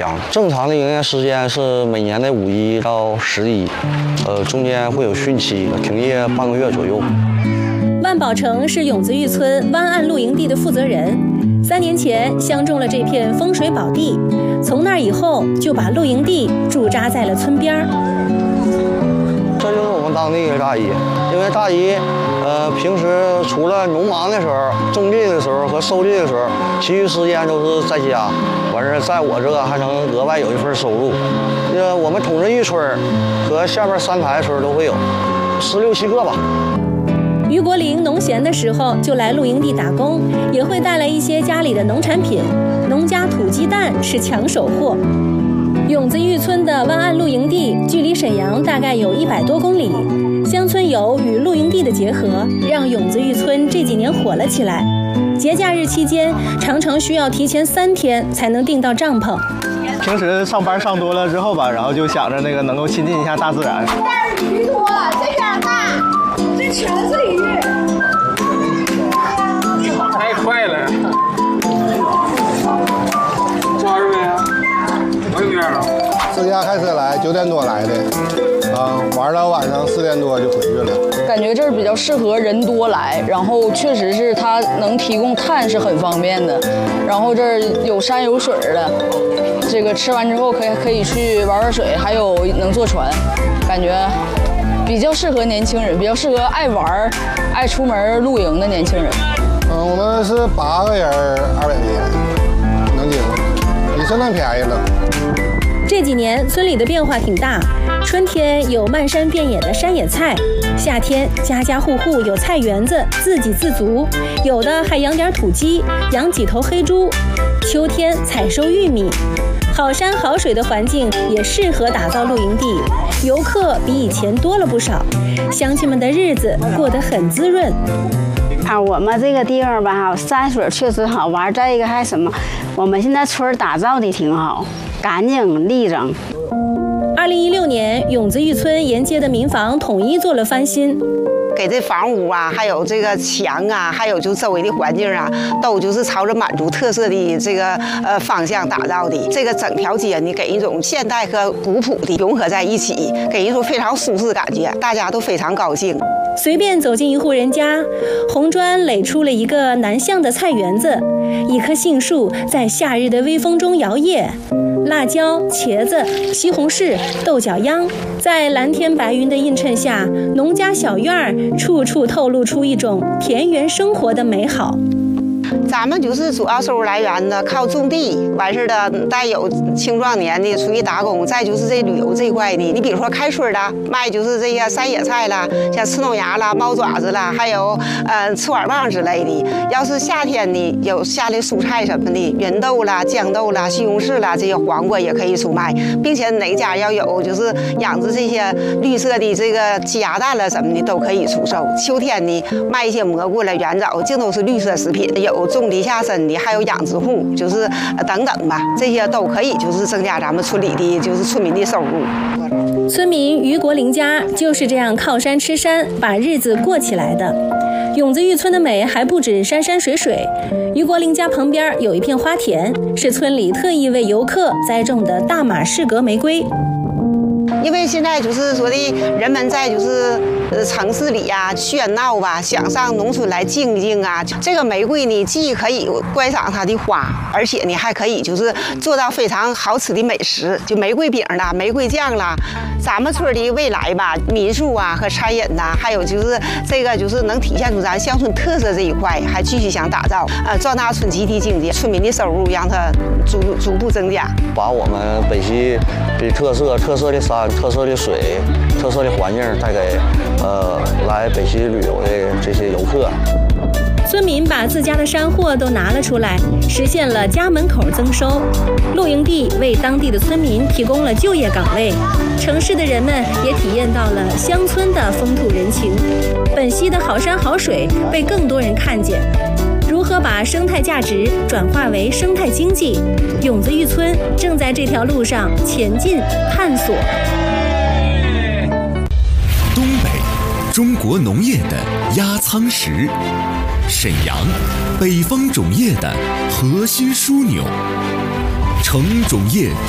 强。正常的营业时间是每年的5·1到11，中间会有汛期，停业半个月左右。 万宝成是永子峪村湾岸露营地的负责人，3年前相中了这片风水宝地，从那以后就把露营地驻扎在了村边儿。 这就是我们当地的大姨，因为大姨，平时除了农忙的时候、种地的时候和收地的时候，其余时间都是在家。完事在我这还能额外有一份收入。我们统治峪村和下边3排村都会有，16、17个吧。 于国林农闲的时候就来露营地打工，也会带来一些家里的农产品。农家土鸡蛋是抢手货。永子峪村的湾岸露营地距离沈阳大概有100多公里，乡村游与露营地的结合，让永子峪村这几年火了起来。节假日期间，常常需要提前3天才能订到帐篷。 平时上班上多了之后吧，然后就想着那个能够亲近一下大自然。 但是鱼多，这边大，这全是鱼。 太快了！抓住没？我有点了。 自驾开车来，9点多来的，玩到晚上4点多就回去了。 感觉这儿比较适合人多来，然后确实是它能提供炭是很方便的，然后这儿有山有水的，这个吃完之后可以去玩水，还有能坐船，感觉比较适合年轻人，比较适合爱玩、爱出门露营的年轻人。 我们是8个人，200块钱，能行，比村上便宜了。 这几年村里的变化挺大，春天有漫山遍野的山野菜，夏天家家户户有菜园子，自给自足，有的还养点土鸡，养几头黑猪。秋天采收玉米，好山好水的环境也适合打造露营地，游客比以前多了不少，乡亲们的日子过得很滋润。 我们这个地方吧，山水确实好玩，再一个还什么，我们现在村打造的挺好，干净利整。 2016年，永子峪村沿街的民房统一做了翻新。 给这房屋啊，还有这个墙啊，还有就周围的环境啊，都就是朝着满族特色的这个方向打造的。这个整条街呢，给一种现代和古朴的融合在一起，给一种非常舒适感觉，大家都非常高兴。 随便走进一户人家，红砖垒出了一个南向的菜园子，一棵杏树在夏日的微风中摇曳。辣椒、茄子、西红柿、豆角秧，在蓝天白云的映衬下，农家小院儿处处透露出一种田园生活的美好。 咱们就是主要收入来源呢，靠种地完事的，带有青壮年的出去打工，再就是这旅游这一块的。你比如说开春的卖就是这个山野菜啦，像刺弄芽啦、猫爪子啦，还有刺碗棒之类的。要是夏天的有夏的蔬菜什么的，芸豆啦、豇豆啦、西红柿啦，这些黄瓜也可以出卖，并且哪家要有就是养殖这些绿色的这个鸡鸭蛋了什么的都可以出售。秋天呢卖一些蘑菇了、元枣，净都是绿色食品，有种地下参的，还有养殖户，就是等等吧，这些都可以就是增加咱们村里的就是村民的收入。 村民于国林家就是这样靠山吃山，把日子过起来的。永子峪村的美还不止山山水水，于国林家旁边有一片花田，是村里特意为游客栽种的大马士革玫瑰。 因为现在就是说的人们在就是城市里呀喧闹吧，想上农村来静一静啊。这个玫瑰呢，既可以观赏它的花，而且呢还可以就是做到非常好吃的美食，就玫瑰饼啦、玫瑰酱啦。咱们村的未来吧，民宿啊和餐饮呐，还有就是这个就是能体现出咱乡村特色这一块，还继续想打造，壮大村集体经济，村民的收入让它逐步增加， 把我们北溪的特色的山、特色的水、特色的环境带给来北溪旅游的这些游客。 村民把自家的山货都拿了出来，实现了家门口增收。露营地为当地的村民提供了就业岗位，城市的人们也体验到了乡村的风土人情。本溪的好山好水被更多人看见。如何把生态价值转化为生态经济？永子峪村正在这条路上前进探索。 东北，中国农业的压舱石；沈阳，北方种业的核心枢纽。成种业